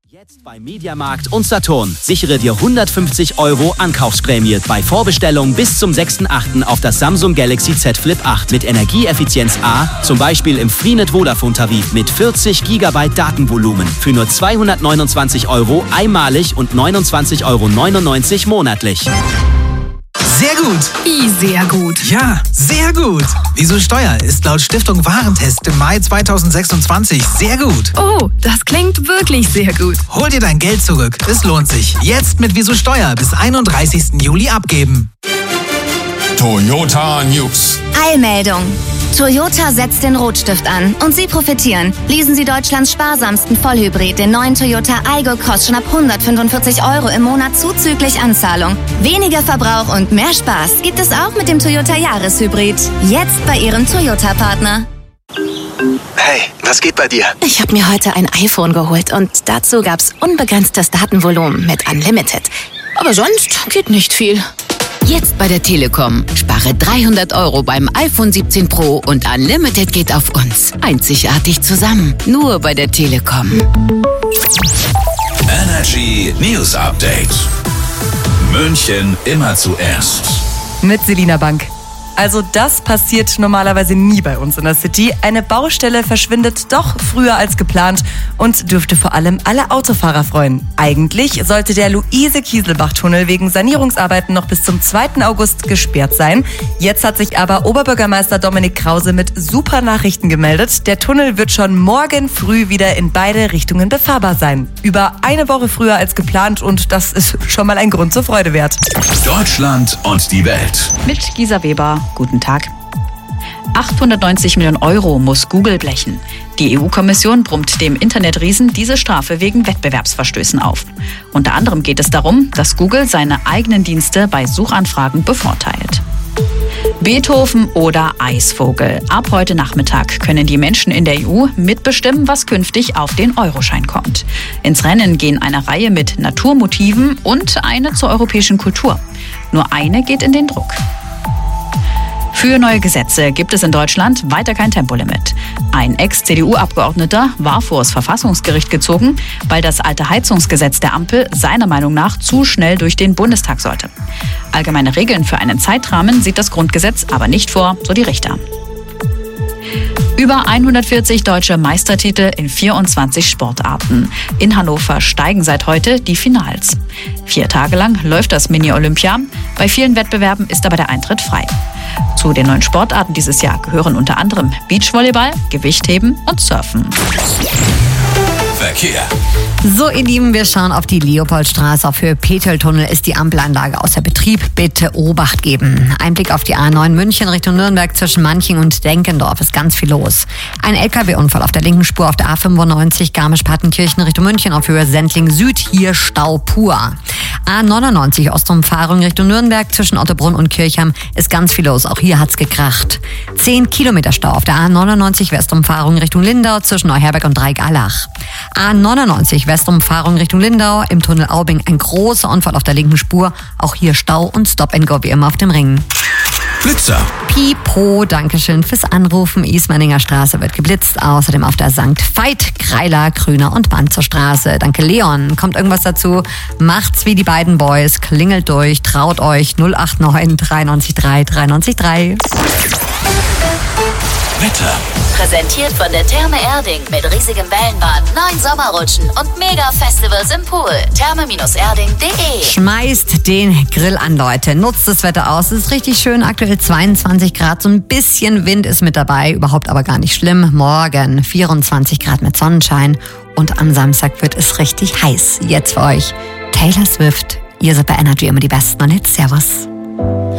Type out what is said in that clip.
Jetzt bei Mediamarkt und Saturn. Sichere dir 150 € Ankaufsprämie bei Vorbestellung bis zum 6.8. auf das Samsung Galaxy Z Flip 8 mit Energieeffizienz A, zum Beispiel im Freenet Vodafone Tarif mit 40 GB Datenvolumen für nur 229 € einmalig und 29,99 € monatlich. Sehr gut. Wie sehr gut? Ja, sehr gut. Wieso Steuer ist laut Stiftung Warentest im Mai 2026 sehr gut. Oh, das klingt wirklich sehr gut. Hol dir dein Geld zurück. Es lohnt sich. Jetzt mit Wieso Steuer bis 31. Juli abgeben. Toyota News. Eilmeldung. Toyota setzt den Rotstift an und Sie profitieren. Leasen Sie Deutschlands sparsamsten Vollhybrid, den neuen Toyota Aygo Cross, schon ab 145 € im Monat zuzüglich Anzahlung. Weniger Verbrauch und mehr Spaß gibt es auch mit dem Toyota Jahreshybrid. Jetzt bei Ihrem Toyota-Partner. Hey, was geht bei dir? Ich habe mir heute ein iPhone geholt und dazu gab's unbegrenztes Datenvolumen mit Unlimited. Aber sonst geht nicht viel. Jetzt bei der Telekom. Spare 300 € beim iPhone 17 Pro und Unlimited geht auf uns. Einzigartig zusammen. Nur bei der Telekom. Energy News Update. München immer zuerst. Mit Selina Bank. Also das passiert normalerweise nie bei uns in der City. Eine Baustelle verschwindet doch früher als geplant und dürfte vor allem alle Autofahrer freuen. Eigentlich sollte der Luise-Kieselbach-Tunnel wegen Sanierungsarbeiten noch bis zum 2. August gesperrt sein. Jetzt hat sich aber Oberbürgermeister Dominik Krause mit super Nachrichten gemeldet. Der Tunnel wird schon morgen früh wieder in beide Richtungen befahrbar sein. Über eine Woche früher als geplant und das ist schon mal ein Grund zur Freude wert. Deutschland und die Welt. Mit Gisa Weber. Guten Tag. 890 Millionen € muss Google blechen. Die EU-Kommission brummt dem Internetriesen diese Strafe wegen Wettbewerbsverstößen auf. Unter anderem geht es darum, dass Google seine eigenen Dienste bei Suchanfragen bevorteilt. Beethoven oder Eisvogel. Ab heute Nachmittag können die Menschen in der EU mitbestimmen, was künftig auf den Euroschein kommt. Ins Rennen gehen eine Reihe mit Naturmotiven und eine zur europäischen Kultur. Nur eine geht in den Druck. Für neue Gesetze gibt es in Deutschland weiter kein Tempolimit. Ein Ex-CDU-Abgeordneter war vor das Verfassungsgericht gezogen, weil das alte Heizungsgesetz der Ampel seiner Meinung nach zu schnell durch den Bundestag sollte. Allgemeine Regeln für einen Zeitrahmen sieht das Grundgesetz aber nicht vor, so die Richter. Über 140 deutsche Meistertitel in 24 Sportarten. In Hannover steigen seit heute die Finals. 4 Tage lang läuft das Mini-Olympia. Bei vielen Wettbewerben ist aber der Eintritt frei. Zu den neuen Sportarten dieses Jahr gehören unter anderem Beachvolleyball, Gewichtheben und Surfen. Verkehr. So, ihr Lieben, wir schauen auf die Leopoldstraße. Auf Höhe Peteltunnel ist die Ampelanlage außer Betrieb. Bitte Obacht geben. Ein Blick auf die A9 München Richtung Nürnberg zwischen Manching und Denkendorf ist ganz viel los. Ein LKW-Unfall auf der linken Spur auf der A95 Garmisch-Partenkirchen Richtung München auf Höhe Sendling Süd. Hier Stau pur. A99 Ostumfahrung Richtung Nürnberg zwischen Ottobrunn und Kirchheim ist ganz viel los. Auch hier hat's gekracht. 10 Kilometer Stau auf der A99 Westumfahrung Richtung Lindau zwischen Neuherberg und Dreigalach. A99 Westumfahrung Richtung Lindau im Tunnel Aubing ein großer Unfall auf der linken Spur. Auch hier Stau und Stop and Go wie immer auf dem Ring. Blitzer. Pipo, Dankeschön fürs Anrufen. Ismaninger Straße wird geblitzt. Außerdem auf der St. Veit, Greiler, Grüner und Banzer Straße. Danke Leon. Kommt irgendwas dazu? Macht's wie die beiden Boys. Klingelt durch. Traut euch. 089 93 3 93 3. Wetter. Präsentiert von der Therme Erding mit riesigem Wellenbad, 9 Sommerrutschen und Mega-Festivals im Pool. Therme-erding.de. Schmeißt den Grill an, Leute. Nutzt das Wetter aus. Es ist richtig schön. Aktuell 22 Grad. So ein bisschen Wind ist mit dabei. Überhaupt aber gar nicht schlimm. Morgen 24 Grad mit Sonnenschein. Und am Samstag wird es richtig heiß. Jetzt für euch Taylor Swift. Ihr seid bei Energy immer die Besten. Und jetzt Servus.